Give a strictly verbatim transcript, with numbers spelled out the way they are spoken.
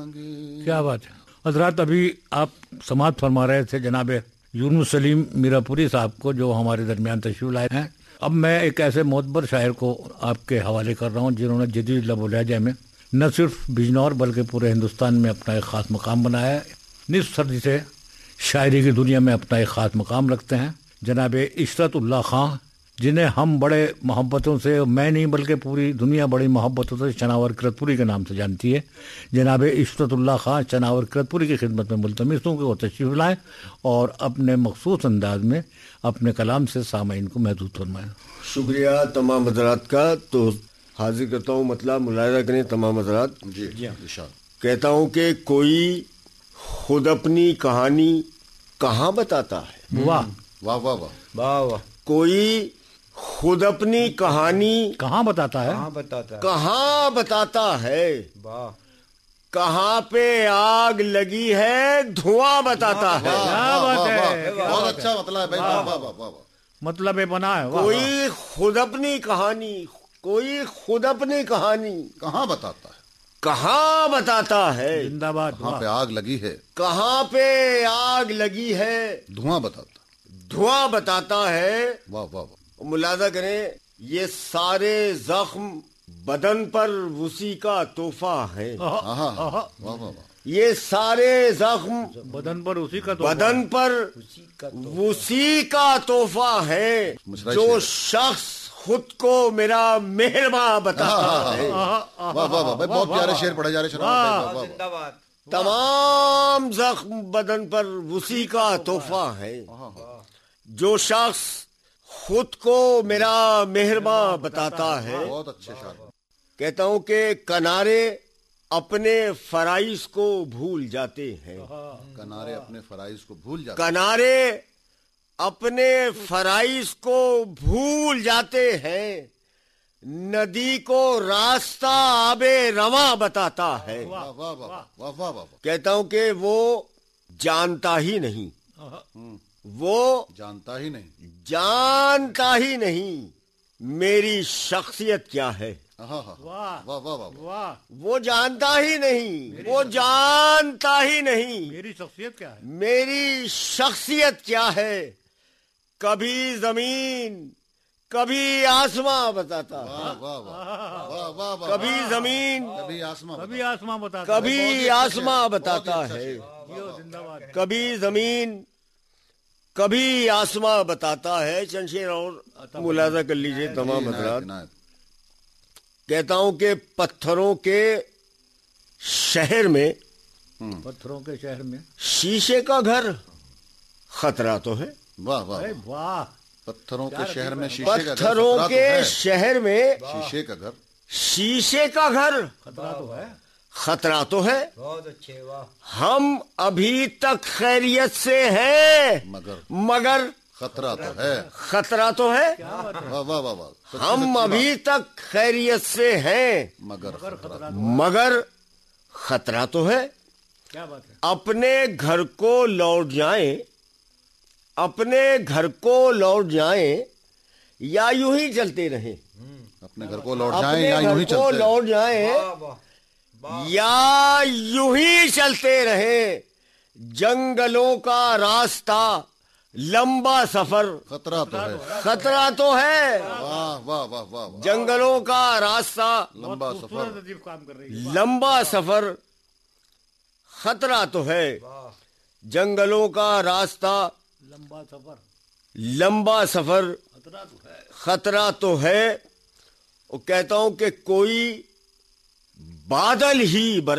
کیا بات ہے حضرات. ابھی آپ سماعت فرما رہے تھے جناب یونس سلیم میرا پوری صاحب کو جو ہمارے درمیان تشریف لائے ہیں. اب میں ایک ایسے معتبر شاعر کو آپ کے حوالے کر رہا ہوں جنہوں نے جدید لب و لہجہ میں نہ صرف بجنور بلکہ پورے ہندوستان میں اپنا ایک خاص مقام بنایا ہے. نصف صدی سے شاعری کی دنیا میں اپنا ایک خاص مقام رکھتے ہیں جناب عشرت اللہ خان, جنہیں ہم بڑے محبتوں سے, میں نہیں بلکہ پوری دنیا بڑی محبتوں سے چناور کرتپوری کے نام سے جانتی ہے. جناب عشرت اللہ خان چناور کرتپوری کی خدمت میں ملتمس ہوں کہ وہ تشریف لائیں اور اپنے مخصوص انداز میں اپنے کلام سے سامعین کو محدود فرمائیں. شکریہ تمام حضرات کا. تو حاضر کرتا ہوں مطلب ملاحظہ کریں تمام حضرات. جی جی کہتا ہوں کہ کوئی خود اپنی کہانی کہاں بتاتا ہے. واہ واہ واہ واہ واہ واہ. کوئی خود اپنی کہانی کہاں بتاتا ہے کہاں بتاتا ہے. کہاں پہ آگ لگی ہے دھواں بتاتا ہے. بہت اچھا مطلب ہے. مطلب ہے بنا ہے. کوئی خود اپنی کہانی کوئی خود اپنی کہانی کہاں بتاتا ہے کہاں بتاتا ہے. زندہ باد. کہاں پہ آگ لگی ہے کہاں پہ آگ لگی ہے دھواں بتاتا دھواں بتاتا ہے. واہ واہ واہ. ملاحظہ کریں یہ سارے زخم بدن پر وسیع کا تحفہ ہے. یہ سارے زخم بدن پر اسی کا بدن پر وسیع کا تحفہ ہے. جو شخص خود کو میرا مہرباں بتاتا ہے. واہ واہ واہ. بہت پیارے شعر پڑھے جا رہے. تمام زخم بدن پر وسیع کا تحفہ ہے. جو شخص خود کو میرا مہرباں بتاتا ہے. بہت اچھے شعر. کہتا ہوں کہ کنارے اپنے فرائض کو بھول جاتے ہیں. کنارے اپنے فرائض کو بھول جاتے کنارے اپنے فرائض کو بھول جاتے ہیں. ندی کو راستہ آب رواں بتاتا ہے. واہ واہ واہ واہ واہ واہ. کہتا ہوں کہ وہ جانتا ہی نہیں وہ جانتا ہی نہیں جانتا ہی نہیں میری شخصیت کیا ہے. واہ واہ واہ. وہ جانتا ہی نہیں وہ جانتا ہی نہیں میری شخصیت کیا ہے میری شخصیت کیا ہے. کبھی زمین کبھی آسماں بتاتا ہے. کبھی زمین کبھی آسمان کبھی آسمان بتاتا کبھی آسماں بتاتا ہے. کبھی زمین کبھی آسماں بتاتا ہے. چند شعر اور ملاحظہ کر لیجئے تمام حضرات. کہتا ہوں کہ پتھروں کے شہر میں پتھروں کے شہر میں شیشے کا گھر خطرہ تو ہے. واہ واہ واہ. پتھروں کے شہر میں شیشے کا گھر. پتھروں کے شہر میں شیشے کا گھر شیشے کا گھر خطرہ تو ہے خطرہ تو ہے. بہت اچھے. واہ. ہم ابھی تک خیریت سے ہیں مگر مگر خطرہ تو ہے خطرہ تو ہے. واہ واہ واہ واہ. ہم ابھی تک خیریت سے ہیں مگر خطرہ مگر خطرہ تو ہے. کیا بات ہے. اپنے گھر کو لوٹ جائیں اپنے گھر کو لوٹ جائیں یا یوں ہی چلتے رہیں. اپنے گھر کو لوٹ جائیں یا یوں ہی اپنے گھر کو چلتے لوٹ جائیں یا یوں ہی چلتے رہیں. جنگلوں کا راستہ لمبا سفر خطرہ تو ہے خطرہ تو ہے. واہ واہ واہ واہ. جنگلوں کا راستہ لمبا سفر کام کر رہی لمبا سفر خطرہ تو ہے. جنگلوں کا راستہ لمبا سفر لمبا سفر خطرہ تو ہے خطرہ تو ہے. اور کہتا ہوں کہ کوئی بادل ہی بر